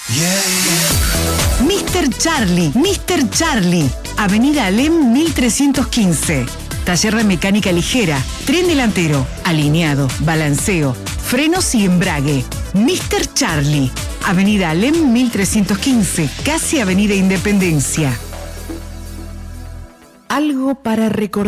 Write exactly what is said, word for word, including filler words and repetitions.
Mister Charlie, Mister Charlie, Avenida Alem mil trescientos quince. Taller de mecánica ligera, tren delantero, alineado, balanceo, frenos y embrague. Mister Charlie, Avenida Alem mil trescientos quince, casi Avenida Independencia. Algo para recordar.